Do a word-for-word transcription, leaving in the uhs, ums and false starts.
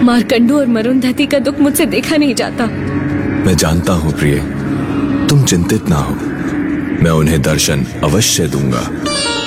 मार्कंडू और मरुंधति का दुख मुझसे देखा नहीं जाता। मैं जानता हूँ प्रिय, तुम चिंतित ना हो, मैं उन्हें दर्शन अवश्य दूंगा।